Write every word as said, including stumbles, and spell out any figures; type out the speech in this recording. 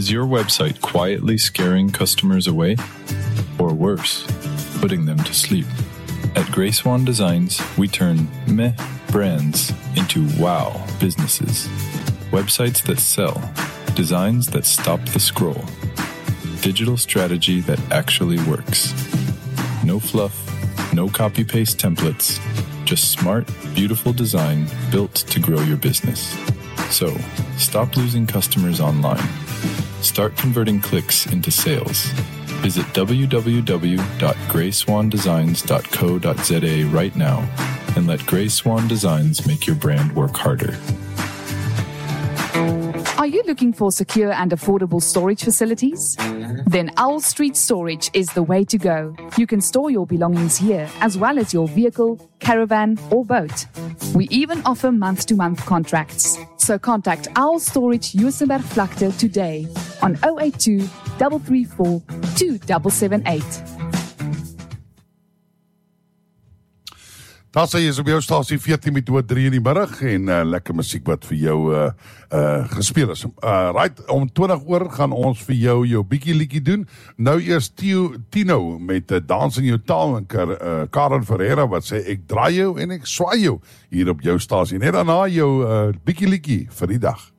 Is your website quietly scaring customers away? Or worse, putting them to sleep? At Grey Swan Designs, we turn meh brands into wow businesses. Websites that sell, designs that stop the scroll, digital strategy that actually works. No fluff, no copy-paste templates, just smart, beautiful design built to grow your business. So, stop losing customers online. Start converting clicks into sales. Visit w w w dot grey swan designs dot co dot z a right now and let Grey Swan Designs make your brand work harder. Are you looking for secure and affordable storage facilities? Then Owl Street Storage is the way to go. You can store your belongings here, as well as your vehicle, caravan, or boat. We even offer month-to-month contracts. So contact Owl Storage Juisenberg Vlakte today on zero eight two, three three four, two seven seven eight. Daar sê jy is op jou stasie veertien met oor drie in die middag en uh, lekker musiek wat vir jou uh, uh, gespeel is. Uh, right, om twintig oor gaan ons vir jou jou bietjie liedjie doen. Nou eers Tio, Tino met uh, Dans in jou taal en Kar, uh, Karen Ferreira wat sê ek draai jou en ek swaai jou hier op jou stasie. Net daarna jou uh, bietjie liedjie vir die dag.